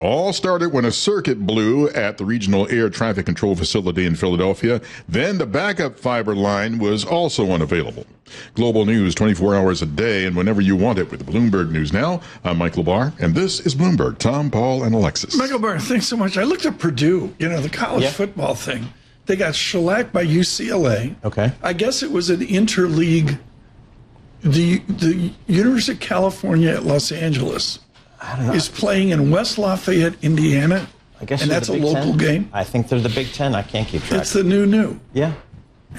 All started when a circuit blew at the Regional Air Traffic Control Facility in Philadelphia. Then the backup fiber line was also unavailable. Global news 24 hours a day and whenever you want it with Bloomberg News Now. I'm Michael Barr, and this is Bloomberg. Tom, Paul, and Alexis. Michael Barr, thanks so much. I looked at Purdue, the college football thing. They got shellacked by UCLA. Okay. I guess it was an interleague. The University of California at Los Angeles is playing in West Lafayette, Indiana. I guess and that's a local game. I think they're the Big Ten. I can't keep track. It's the new. Yeah.